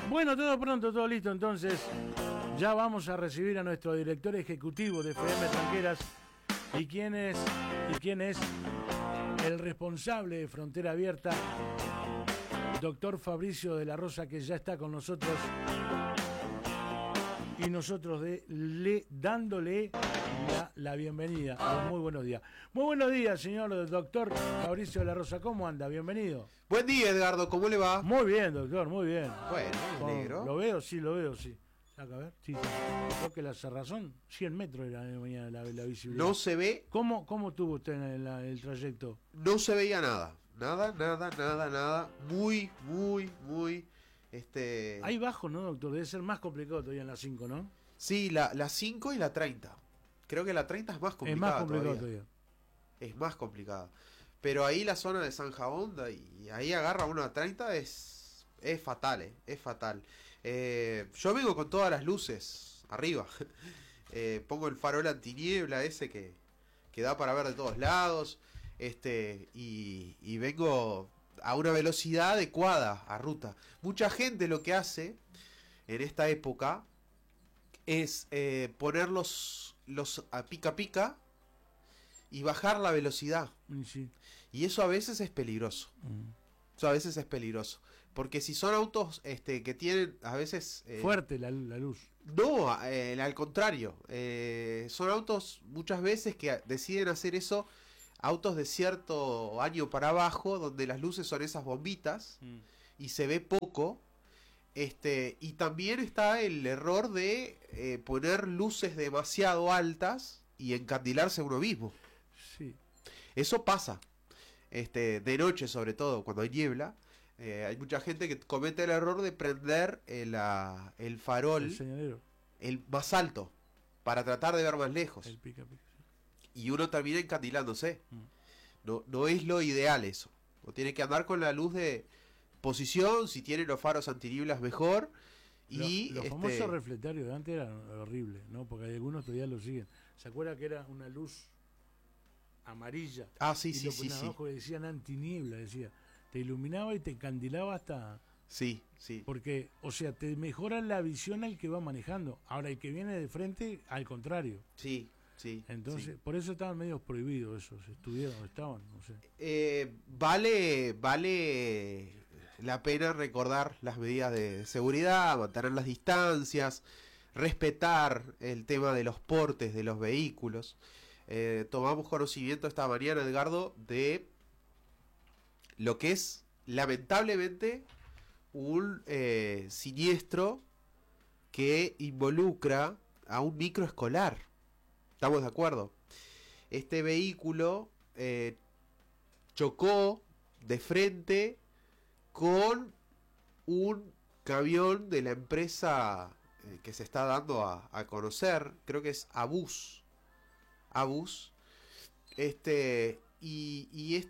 Bueno, todo pronto, todo listo. Entonces, ya vamos a recibir a nuestro director ejecutivo de FM Tranqueras. ¿Y quién es el responsable de Frontera Abierta? Doctor Fabricio de la Rosa, que ya está con nosotros. Y nosotros dándole la bienvenida. Muy buenos días. Muy buenos días, señor doctor Fabricio de la Rosa. ¿Cómo anda? Bienvenido. Buen día, Edgardo. ¿Cómo le va? Muy bien, doctor, muy bien. Bueno, me alegro. Lo veo, sí. Saca a ver. Sí. Creo que la cerrazón, 100 metros era de mañana la visibilidad. No se ve. ¿Cómo tuvo usted en el trayecto? No se veía nada. Nada. Muy. Ahí bajo, ¿no, doctor? Debe ser más complicado todavía en la 5, ¿no? Sí, la 5 y la 30. Creo que la 30 es más complicada. Es más complicado todavía. Es más complicada. Pero ahí la zona de San Honda y ahí agarra una 30 es fatal, es fatal. Yo vengo con todas las luces arriba. Pongo el farol antiniebla ese que da para ver de todos lados. Y vengo a una velocidad adecuada a ruta. Mucha gente lo que hace en esta época es poner los a pica y bajar la velocidad. Sí. Y eso a veces es peligroso. Eso a veces es peligroso. Porque si son autos que tienen a veces... fuerte la luz. No, al contrario. Son autos muchas veces que deciden hacer eso. Autos de cierto año para abajo, donde las luces son esas bombitas y se ve poco. Y también está el error de poner luces demasiado altas y encandilarse uno mismo. Sí. Eso pasa. De noche, sobre todo, cuando hay niebla. Hay mucha gente que comete el error de prender el farol, el señalero, el más alto, para tratar de ver más lejos. El pica. Y uno termina encandilándose. No es lo ideal eso. O tiene que andar con la luz de posición, si tiene los faros antinieblas mejor. Y los famosos reflectarios de antes eran horribles, ¿no? Porque hay algunos todavía lo siguen. ¿Se acuerda que era una luz amarilla? Sí. Abajo le decían antiniebla, decía. Te iluminaba y te encandilaba hasta... Sí. Porque, o sea, te mejora la visión al que va manejando. Ahora, el que viene de frente, al contrario. Sí. Entonces, por eso estaban medio prohibidos esos. Estuvieron, estaban, no sé. Vale la pena recordar las medidas de seguridad, mantener las distancias, respetar el tema de los portes de los vehículos. Tomamos conocimiento esta mañana, Edgardo, de lo que es lamentablemente un siniestro que involucra a un microescolar. ¿Estamos de acuerdo? Este vehículo chocó de frente con un camión de la empresa que se está dando a conocer, creo que es Abus. Y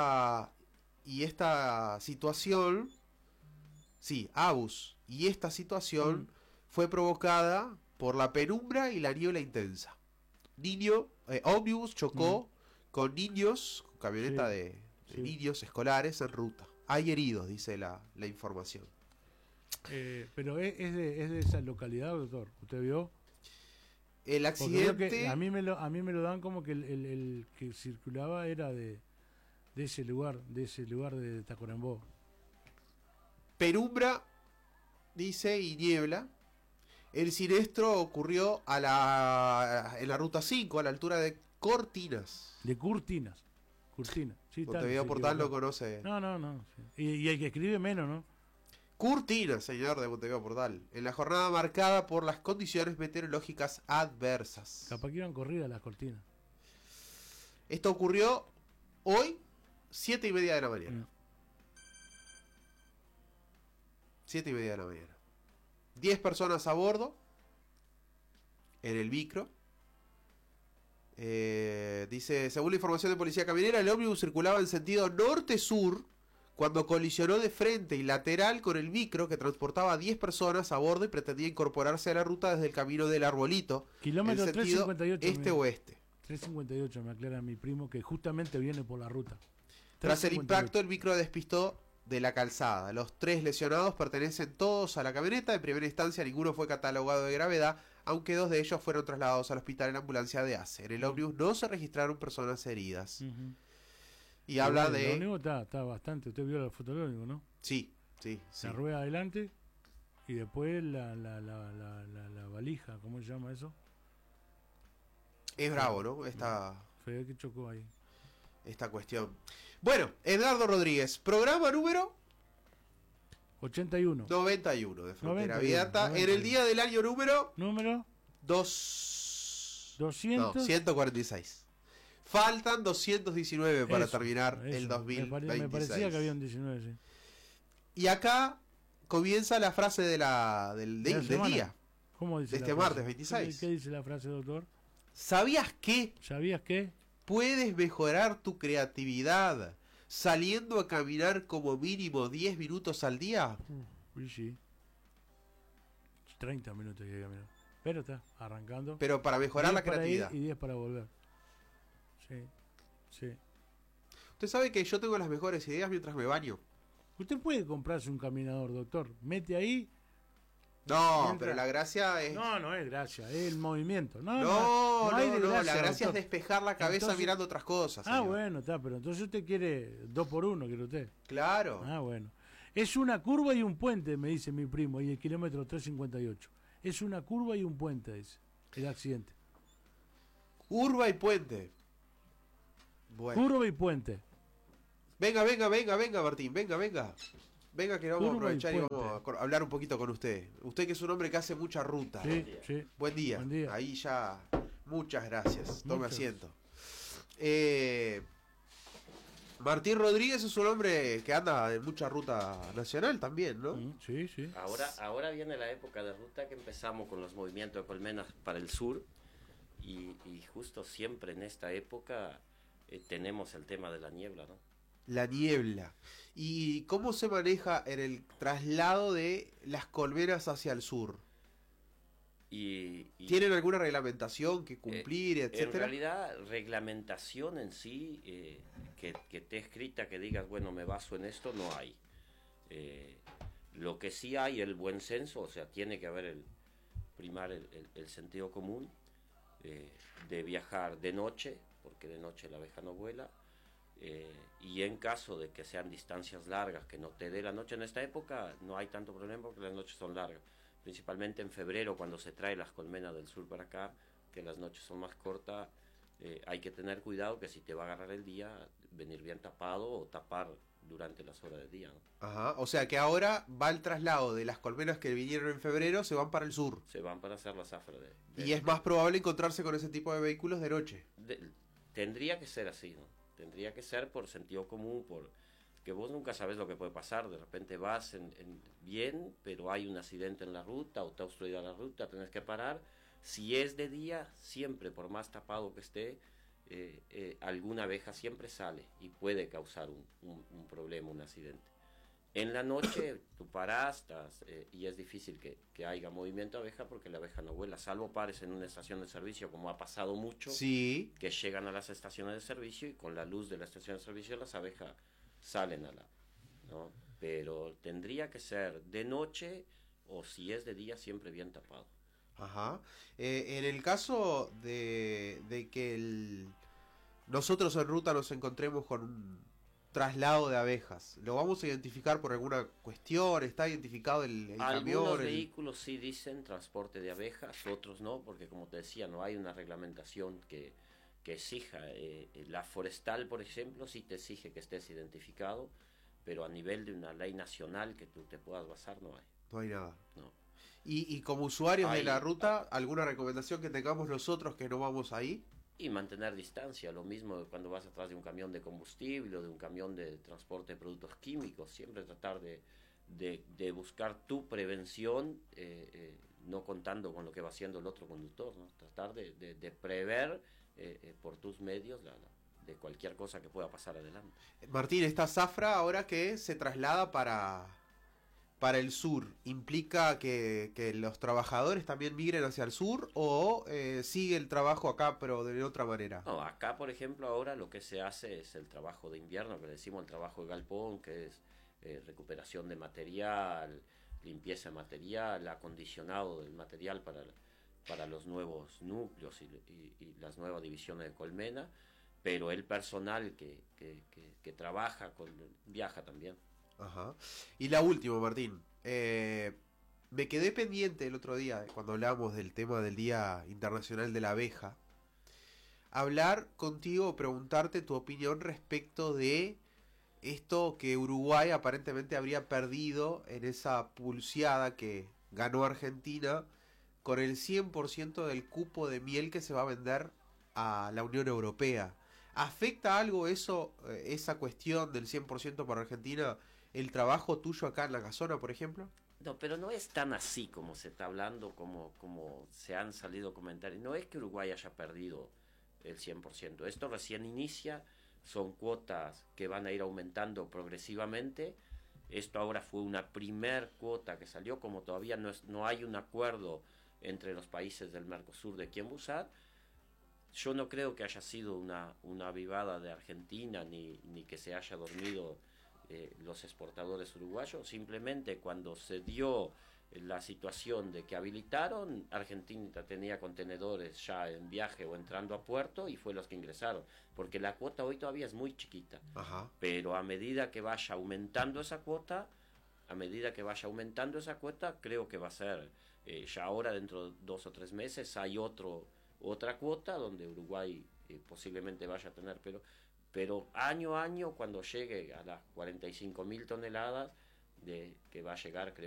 esta situación, sí, Abus. Y esta situación fue provocada por la penumbra y la niebla intensa. Ómnibus chocó con niños, con camioneta de niños escolares en ruta. Hay heridos, dice la información. Pero es de esa localidad, doctor. ¿Usted vio? El accidente... Que a mí me lo dan como que el que circulaba era de ese lugar de Tacuarembó. Penumbra, dice, y niebla. El siniestro ocurrió en la ruta 5, a la altura de Cortinas. De Curtinas. Sí, Montevideo Portal lo conoce. No. Sí. Y el que escribe menos, ¿no? Curtinas, señor de Montevideo Portal. En la jornada marcada por las condiciones meteorológicas adversas. Capaz que iban corridas las cortinas. Esto ocurrió hoy, 7:30 de la mañana. 7:30 de la mañana. 10 personas a bordo en el micro. Dice, según la información de Policía Caminera, el ómnibus circulaba en sentido norte-sur cuando colisionó de frente y lateral con el micro que transportaba a 10 personas a bordo y pretendía incorporarse a la ruta desde el camino del Arbolito. Kilómetro en sentido 358. Este-oeste. 358, me aclara mi primo, que justamente viene por la ruta. Tras el impacto, el micro despistó de la calzada. Los 3 lesionados pertenecen todos a la camioneta. En primera instancia ninguno fue catalogado de gravedad, aunque 2 de ellos fueron trasladados al hospital en ambulancia de ACE. En el ómnibus no se registraron personas heridas. Y habla de... El ómnibus está bastante... Usted vio la foto del ómnibus, ¿no? Sí. La rueda adelante y después la valija, ¿cómo se llama eso? Es bravo, ¿no? Fue que chocó ahí. Esta cuestión. Bueno, Edgardo Rodríguez, programa número 81. 91 de Frontera 91, Abierta. 91. En el día del año número 146. Faltan 219 para terminar el 2026. Me parecía que había un 19, sí. Y acá comienza la frase del día. ¿Cómo dice de este martes 26. ¿Qué dice la frase, doctor? ¿Sabías qué? Puedes mejorar tu creatividad saliendo a caminar como mínimo 10 minutos al día? Sí. 30 minutos hay que caminar. Pero está arrancando. Pero para mejorar la creatividad. Y 10 para volver. Sí. Usted sabe que yo tengo las mejores ideas mientras me baño. Usted puede comprarse un caminador, doctor. Mete ahí. No, pero la gracia es... No es gracia, es el movimiento. No, hay de gracia, la gracia doctor. es despejar la cabeza mirando otras cosas. Señor. Bueno, está, pero entonces usted quiere 2x1, quiere usted. Claro. Bueno. Es una curva y un puente, me dice mi primo, y el kilómetro 358. Es una curva y un puente, dice, el accidente. Curva y puente. Bueno. Curva y puente. Venga, Martín, venga. Venga que vamos a aprovechar y vamos a hablar un poquito con usted. Usted que es un hombre que hace mucha ruta. Sí. Buen día. Ahí ya, muchas gracias. Tome asiento. Martín Rodríguez es un hombre que anda en mucha ruta nacional también, ¿no? Sí. Ahora viene la época de ruta que empezamos con los movimientos de colmenas para el sur y justo siempre en esta época tenemos el tema de la niebla, ¿no? La niebla. ¿Y cómo se maneja en el traslado de las colmenas hacia el sur? ¿Tienen alguna reglamentación que cumplir, etcétera? En realidad, reglamentación en sí, que esté escrita, que digas, bueno, me baso en esto, no hay. Lo que sí hay, el buen senso, o sea, tiene que haber primar el sentido común de viajar de noche, porque de noche la abeja no vuela, y en caso de que sean distancias largas, que no te dé la noche en esta época, no hay tanto problema porque las noches son largas. Principalmente en febrero, cuando se trae las colmenas del sur para acá, que las noches son más cortas, hay que tener cuidado que si te va a agarrar el día, venir bien tapado o tapar durante las horas del día, ¿no? Ajá, o sea que ahora va el traslado de las colmenas que vinieron en febrero, se van para el sur. Se van para hacer la zafra. Y es más probable encontrarse con ese tipo de vehículos de noche. Tendría que ser así, ¿no? Tendría que ser por sentido común, que vos nunca sabes lo que puede pasar. De repente vas bien, pero hay un accidente en la ruta o está obstruida la ruta, tenés que parar. Si es de día, siempre, por más tapado que esté, alguna abeja siempre sale y puede causar un problema, un accidente. En la noche tú parás y es difícil que haya movimiento de abeja porque la abeja no vuela, salvo pares en una estación de servicio, como ha pasado mucho, sí, que llegan a las estaciones de servicio y con la luz de la estación de servicio las abejas salen ¿no? Pero tendría que ser de noche o si es de día siempre bien tapado. Ajá. En el caso de que nosotros en ruta nos encontremos con un traslado de abejas, ¿lo vamos a identificar por alguna cuestión? ¿Está identificado el camión? Algunos vehículos sí dicen transporte de abejas, otros no, porque como te decía, no hay una reglamentación que exija. La forestal, por ejemplo, sí te exige que estés identificado, pero a nivel de una ley nacional que tú te puedas basar, no hay. No hay nada. No. Y como usuarios de la ruta, ¿alguna recomendación que tengamos nosotros que no vamos ahí? Y mantener distancia, lo mismo cuando vas atrás de un camión de combustible o de un camión de transporte de productos químicos, siempre tratar de buscar tu prevención, no contando con lo que va haciendo el otro conductor, ¿no? Tratar de prever por tus medios de cualquier cosa que pueda pasar adelante. Martín, esta zafra ahora que se traslada para el sur, ¿implica que los trabajadores también migren hacia el sur o sigue el trabajo acá pero de otra manera? No, acá por ejemplo ahora lo que se hace es el trabajo de invierno, que le decimos el trabajo de galpón, que es recuperación de material, limpieza de material, acondicionado del material para los nuevos núcleos y las nuevas divisiones de colmena, pero el personal que trabaja viaja también. Ajá. Y la última, Martín. Me quedé pendiente el otro día, cuando hablábamos del tema del Día Internacional de la Abeja, hablar contigo, preguntarte tu opinión respecto de esto que Uruguay aparentemente habría perdido en esa pulseada que ganó Argentina con el 100% del cupo de miel que se va a vender a la Unión Europea. ¿Afecta algo eso, esa cuestión del 100% para Argentina, el trabajo tuyo acá en la casona, por ejemplo? No, pero no es tan así como se está hablando, como se han salido comentarios. No es que Uruguay haya perdido el 100%. Esto recién inicia, son cuotas que van a ir aumentando progresivamente. Esto ahora fue una primer cuota que salió, como todavía no hay un acuerdo entre los países del Mercosur de quién usar. Yo no creo que haya sido una avivada de Argentina ni que se haya dormido los exportadores uruguayos. Simplemente cuando se dio la situación de que habilitaron, Argentina tenía contenedores ya en viaje o entrando a puerto y fue los que ingresaron, porque la cuota hoy todavía es muy chiquita. Ajá. Pero a medida que vaya aumentando esa cuota, creo que va a ser, ya ahora dentro de 2 o 3 meses hay otra cuota donde Uruguay posiblemente vaya a tener, pero año a año, cuando llegue a las 45.000 toneladas que va a llegar, creo